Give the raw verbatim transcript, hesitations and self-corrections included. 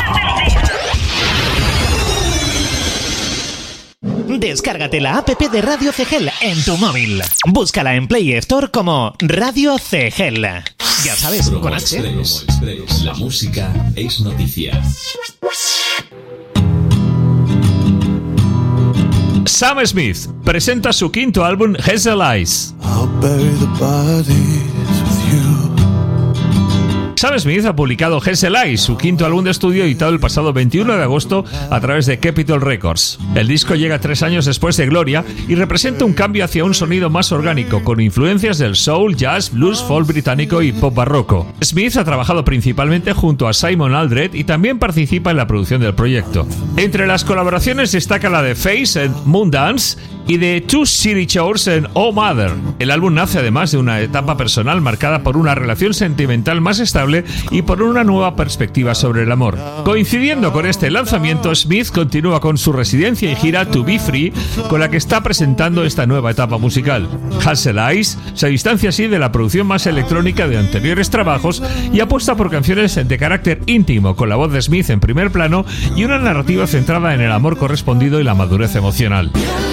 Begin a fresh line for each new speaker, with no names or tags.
Descárgate la app de Radio Cegel en tu móvil. Búscala en Play Store como Radio Cegel. Ya sabes,
Promo
con H.
Express. Express. La música es noticia.
Sam Smith presenta su quinto álbum Hazel Eyes. Sam Smith ha publicado Hazel Eyes, su quinto álbum de estudio editado el pasado veintiuno de agosto a través de Capitol Records. El disco llega tres años después de Gloria y representa un cambio hacia un sonido más orgánico, con influencias del soul, jazz, blues, folk británico y pop barroco. Smith ha trabajado principalmente junto a Simon Aldred y también participa en la producción del proyecto. Entre las colaboraciones destaca la de Face en Moondance y de Two City Chores en Oh Mother. El álbum nace además de una etapa personal marcada por una relación sentimental más estable y por una nueva perspectiva sobre el amor. Coincidiendo con este lanzamiento, Smith continúa con su residencia y gira To Be Free, con la que está presentando esta nueva etapa musical. Hazel Eyes se distancia así de la producción más electrónica de anteriores trabajos y apuesta por canciones de carácter íntimo, con la voz de Smith en primer plano y una narrativa centrada en el amor correspondido y la madurez emocional.